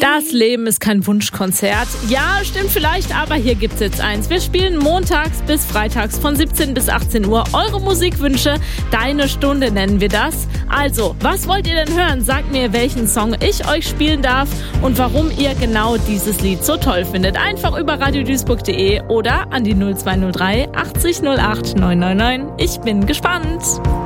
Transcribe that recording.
Das Leben ist kein Wunschkonzert. Ja, stimmt vielleicht, aber hier gibt's jetzt eins. Wir spielen montags bis freitags von 17 bis 18 Uhr eure Musikwünsche. Deine Stunde nennen wir das. Also, was wollt ihr denn hören? Sagt mir, welchen Song ich euch spielen darf und warum ihr genau dieses Lied so toll findet. Einfach über radiodüisburg.de oder an die 0203 80 08 999. Ich bin gespannt.